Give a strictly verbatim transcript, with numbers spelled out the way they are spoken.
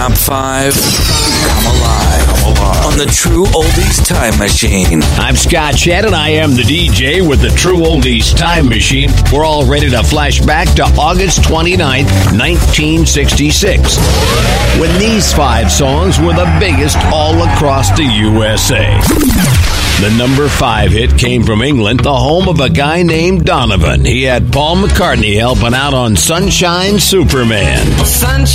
top five. Come alive. Come alive. On the True Oldies Time Machine. I'm Scott Shannon. I am the D J with the True Oldies Time Machine. We're all ready to flash back to August twenty-ninth, nineteen sixty-six, when these five songs were the biggest all across the U S A. The number five hit came from England, the home of a guy named Donovan. He had Paul McCartney helping out on Sunshine Superman. Sunshine